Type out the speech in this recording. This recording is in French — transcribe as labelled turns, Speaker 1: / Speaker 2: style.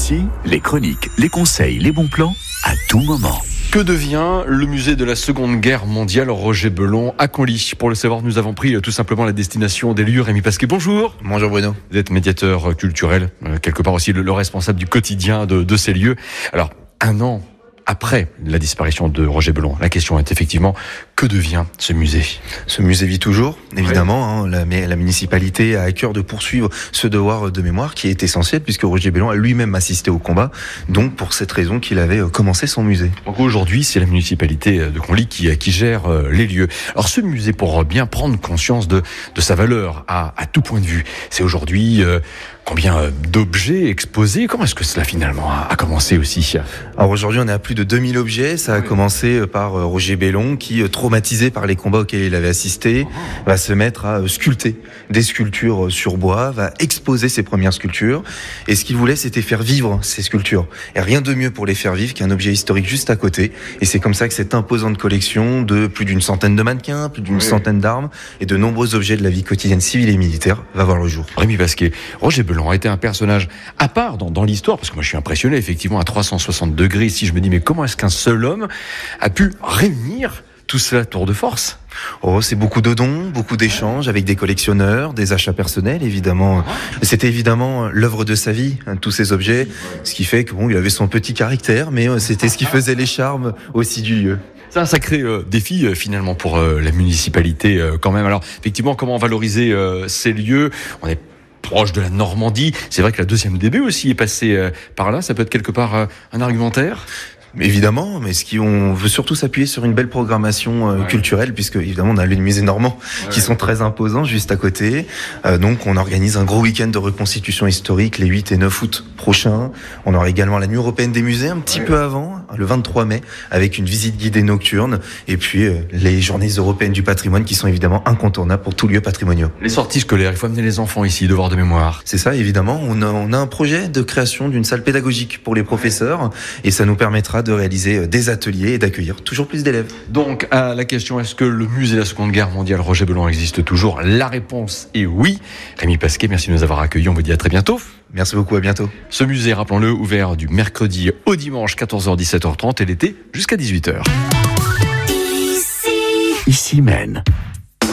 Speaker 1: Ici, les chroniques, les conseils, les bons plans, à tout moment.
Speaker 2: Que devient le musée de la Seconde Guerre mondiale Roger Belon à Conly? Pour le savoir, nous avons pris tout simplement la destination des lieux. Rémi Pasquet, bonjour.
Speaker 3: Bonjour Bruno.
Speaker 2: Vous êtes médiateur culturel, quelque part aussi le responsable du quotidien de ces lieux. Alors, un an après la disparition de Roger Belon, la question est effectivement, que devient ce musée?
Speaker 3: Ce musée vit toujours, évidemment. La municipalité a à cœur de poursuivre ce devoir de mémoire qui est essentiel puisque Roger Belon a lui-même assisté au combat. Donc pour cette raison qu'il avait commencé son musée.
Speaker 2: Donc aujourd'hui, c'est la municipalité de Conly qui gère les lieux. Alors ce musée, pour bien prendre conscience de sa valeur à tout point de vue, c'est aujourd'hui combien d'objets exposés? Comment est-ce que cela finalement a commencé aussi?
Speaker 3: Alors aujourd'hui, on est à plus de 2000 objets. Ça a commencé par Roger Belon qui, traumatisé par les combats auxquels il avait assisté, va se mettre à sculpter des sculptures sur bois, va exposer ses premières sculptures. Et ce qu'il voulait, c'était faire vivre ces sculptures. Et rien de mieux pour les faire vivre qu'un objet historique juste à côté. Et c'est comme ça que cette imposante collection de plus d'une centaine de mannequins, plus d'une centaine d'armes et de nombreux objets de la vie quotidienne civile et militaire va voir le jour.
Speaker 2: Rémi Pasquet, Roger Belon a été un personnage à part dans l'histoire, parce que moi je suis impressionné effectivement à 360 degrés ici. Je me dis mais comment est-ce qu'un seul homme a pu réunir tout cela tour de force?
Speaker 3: Oh, c'est beaucoup de dons, beaucoup d'échanges avec des collectionneurs, des achats personnels, évidemment. C'était évidemment l'œuvre de sa vie, tous ces objets. Ce qui fait que il avait son petit caractère, mais c'était ce qui faisait les charmes aussi du lieu.
Speaker 2: C'est un sacré défi finalement pour la municipalité quand même. Alors effectivement, comment valoriser ces lieux? On est proche de la Normandie. C'est vrai que la 2e DB aussi est passée par là. Ça peut être quelque part un argumentaire?
Speaker 3: Évidemment, mais on veut surtout s'appuyer sur une belle programmation culturelle, puisque évidemment on a les musées normands qui sont très imposants juste à côté. Donc on organise un gros week-end de reconstitution historique les 8 et 9 août prochains. On aura également la nuit européenne des musées un petit peu avant, le 23 mai, avec une visite guidée nocturne, et puis les journées européennes du patrimoine qui sont évidemment incontournables pour tout lieu patrimonial.
Speaker 2: Les sorties scolaires, il faut amener les enfants ici, devoir de mémoire.
Speaker 3: C'est ça, évidemment. On a un projet de création d'une salle pédagogique pour les professeurs, et ça nous permettra de réaliser des ateliers et d'accueillir toujours plus d'élèves.
Speaker 2: Donc, à la question, est-ce que le musée de la Seconde Guerre mondiale Roger Belon existe toujours? La réponse est oui. Rémi Pasquet, merci de nous avoir accueillis. On vous dit à très bientôt.
Speaker 3: Merci beaucoup, à bientôt.
Speaker 2: Ce musée, rappelons-le, ouvert du mercredi au dimanche, 14h-17h30 et l'été jusqu'à 18h.
Speaker 1: Ici mène.